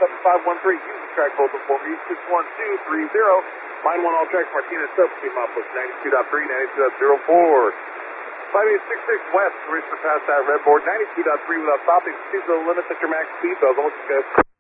7513. Use the track code for me, 61230. Line 1 all tracks, Martinez Sub, team outputs 92.3, 92.04. 5866 west, Richmond past that red board, 92.3 without stopping. Proceed to the limits at your max speed, though. Don't let you guys.